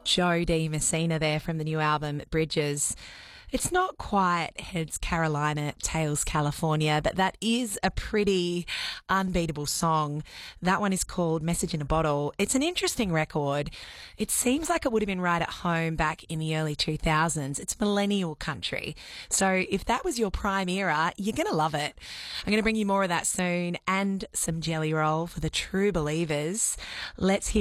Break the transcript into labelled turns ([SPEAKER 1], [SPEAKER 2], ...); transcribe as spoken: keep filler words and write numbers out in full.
[SPEAKER 1] Joe D. Messina there from the new album Bridges. It's not quite Heads Carolina, Tails California, but that is a pretty unbeatable song. That one is called Message in a Bottle. It's an interesting record. It seems like it would have been right at home back in the early two thousands. It's millennial country. So if that was your prime era, you're going to love it. I'm going to bring you more of that soon and some Jelly Roll for the true believers. Let's hear